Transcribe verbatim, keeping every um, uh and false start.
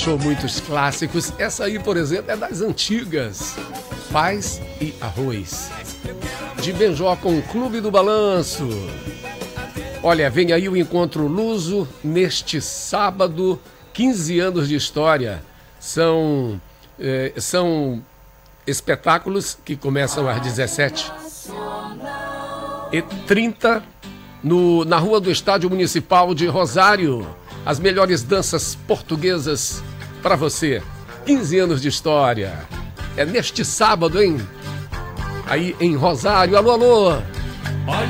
deixou muitos clássicos. Essa aí, por exemplo, é das antigas. Paz e Arroz. De Benjó com o Clube do Balanço. Olha, vem aí o Encontro Luso neste sábado, quinze anos de história. São, eh, são espetáculos que começam às dezessete e trinta no, na Rua do Estádio Municipal de Rosário. As melhores danças portuguesas para você. quinze anos de história. É neste sábado, hein? Aí em Rosário. Alô, alô!